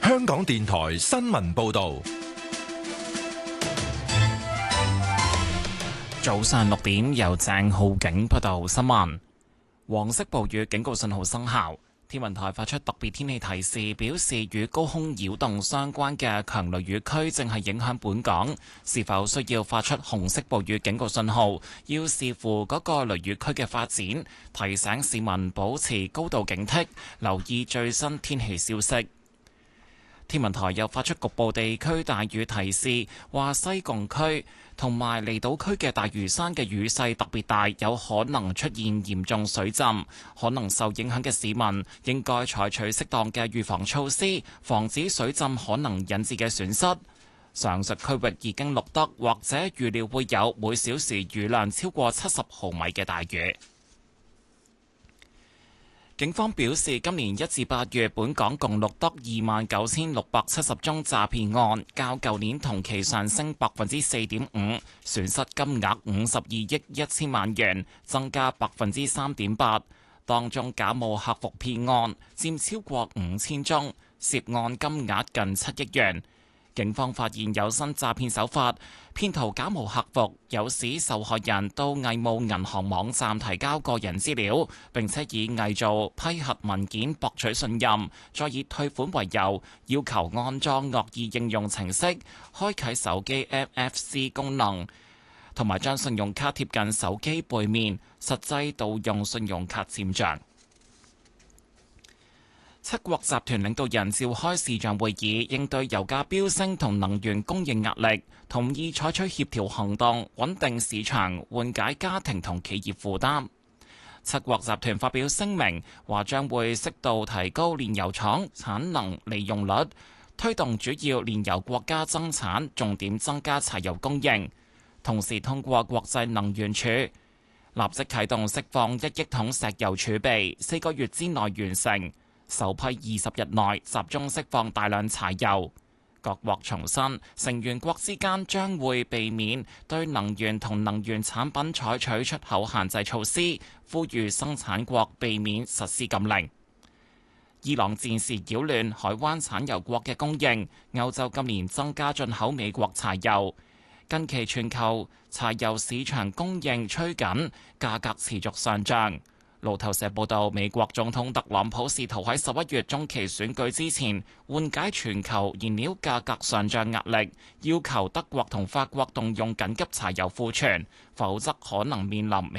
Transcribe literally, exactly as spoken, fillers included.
香港電台新聞報道。 早上六點，由鄭浩景報道新聞。黃色暴雨警告信號生效，天文台發出特別天氣提示，表示與高空擾動相關嘅強雷雨區正係影響本港，是否需要發出紅色暴雨警告信號，要視乎嗰個雷雨區嘅發展，提醒市民保持高度警惕，留意最新天氣消息。天文台又發出局部地區大雨提示，話西貢區同埋離島區嘅大嶼山嘅雨勢特別大，有可能出現嚴重水浸，可能受影響嘅市民應該採取適當嘅預防措施，防止水浸可能引致嘅損失。上述區域已經錄得或者預料會有每小時雨量超過七十毫米嘅大雨。警方表示，今年一至八月，本港共錄得二萬九千六百七十宗詐騙案，較舊年同期上升百分之四點五，損失金額五十二億一千萬元，增加百分之三點八。當中假冒客服騙案佔超過五千宗，涉案金額近七億元。警方發現有新詐騙手法，騙徒假冒客服，誘使受害人到偽冒銀行網站提交個人資料，並且以偽造批核文件博取信任，再以退款為由，要求安裝惡意應用程式，開啟手機 M F C 功能，同埋將信用卡貼近手機背面，實際盜用信用卡簽賬。七國集團領導人召開視像會議，應對油價飆升同能源供應壓力，同意採取協調行動，穩定市場，緩解家庭同企業負擔。七國集團發表聲明，話將會適度提高煉油廠產能利用率，推動主要煉油國家增產，重點增加柴油供應，同時通過國際能源署立即啟動釋放一億桶石油儲備，四個月之內完成。首批二十日內集中釋放大量柴油。各國重申，成員國之間將會避免對能源同能源產品採取出口限制措施，呼籲生產國避免實施禁令。伊朗戰事擾亂海灣產油國嘅供應，歐洲今年增加進口美國柴油。近期全球柴油市場供應趨緊，價格持續上漲。路透社報道，美國總統特朗普試圖喺十一月中期選舉之前緩解全球燃料價格上漲壓力，要求德國同法國動用緊急柴油庫存，否則可能面臨